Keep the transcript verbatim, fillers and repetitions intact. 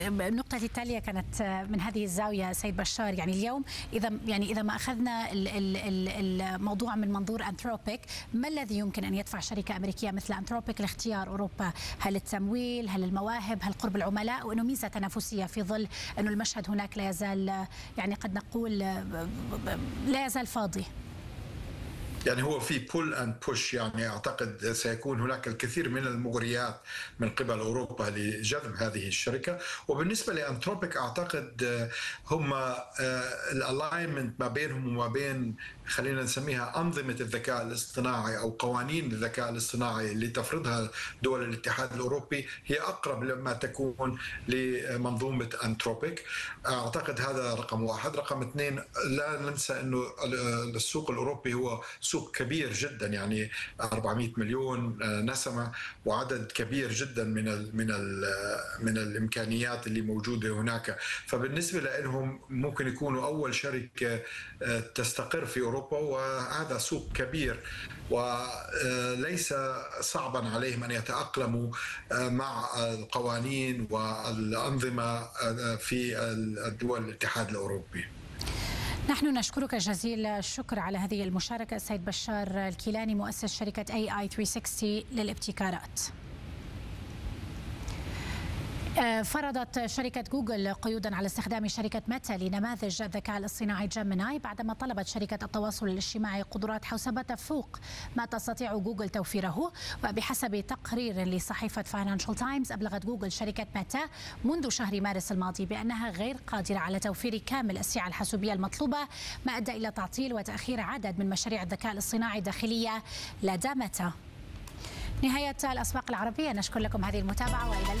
النقطة التالية كانت من هذه الزاوية سيد بشار. يعني اليوم إذا يعني إذا ما أخذنا الموضوع من منظور أنثروبيك، ما الذي يمكن أن يدفع شركة أمريكية مثل أنثروبيك لاختيار أوروبا؟ هل التمويل؟ هل المواهب؟ هل قرب العملاء؟ وأنه ميزة تنافسية في ظل أنه المشهد هناك لا يزال، يعني قد نقول لا يزال فاضي. يعني هو في بول اند بوش، يعني اعتقد سيكون هناك الكثير من المغريات من قبل اوروبا لجذب هذه الشركه. وبالنسبه لانثروبيك اعتقد هم الالاينمنت ما بينهم وما بين، خلينا نسميها انظمه الذكاء الاصطناعي او قوانين الذكاء الاصطناعي اللي تفرضها دول الاتحاد الاوروبي، هي اقرب لما تكون لمنظومه انثروبيك. اعتقد هذا رقم واحد. رقم اثنين، لا ننسى انه السوق الاوروبي هو سوق كبير جدا، يعني أربعمئة مليون نسمة، وعدد كبير جدا من ال من ال من الامكانيات اللي موجوده هناك. فبالنسبه لهم ممكن يكونوا اول شركه تستقر في اوروبا، وهذا سوق كبير وليس صعبا عليهم ان يتاقلموا مع القوانين والانظمه في الدول الاتحاد الاوروبي. نحن نشكرك جزيل الشكر على هذه المشاركة السيد بشار الكيلاني، مؤسس شركة إيه آي ثلاثمئة وستين للابتكارات. فرضت شركة جوجل قيودا على استخدام شركة ميتا لنماذج الذكاء الاصطناعي جيميناي بعدما طلبت شركة التواصل الاجتماعي قدرات حوسبة تفوق ما تستطيع جوجل توفيره. وبحسب تقرير لصحيفة فاينانشال تايمز، أبلغت جوجل شركة ميتا منذ شهر مارس الماضي بأنها غير قادرة على توفير كامل السعة الحاسوبية المطلوبة، ما أدى إلى تعطيل وتأخير عدد من مشاريع الذكاء الاصطناعي الداخلية لدى ميتا. نهاية الأسواق العربية، نشكر لكم هذه المتابعة وإلى